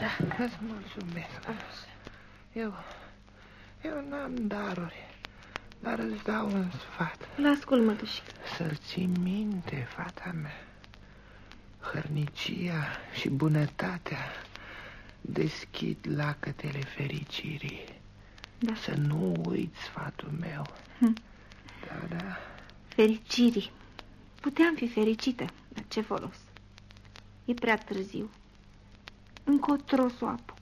Da. Îți mulțumesc. Eu n-am daruri, dar îți dau un sfat. L-ascult, mătușică. Să-l ții minte, fata mea. Hărnicia și bunătatea deschid lacătele fericirii. Da. Să nu uiți sfatul meu. Da. Fericirii. Puteam fi fericită, dar ce folos? E prea târziu. Încotro s-o apă.